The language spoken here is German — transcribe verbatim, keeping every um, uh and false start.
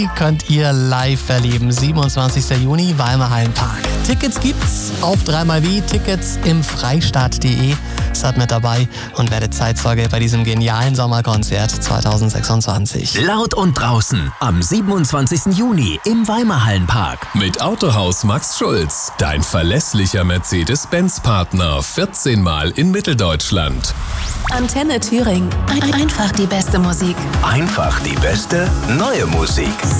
könnt ihr live erleben. siebenundzwanzigsten Juni, Weimar Hallenpark. Tickets gibt's auf dreimal wie Tickets im Freistaat punkt de. Seid mit dabei und werdet Zeitzeuge bei diesem genialen Sommerkonzert zweitausendsechsundzwanzig. Laut und draußen am siebenundzwanzigsten Juni im Weimar Hallenpark. Mit Autohaus Max Schulz, dein verlässlicher Mercedes-Benz-Partner, vierzehn Mal in Mitteldeutschland. Antenne Thüringen. Ein- Einfach die beste Musik. Einfach die beste neue Musik.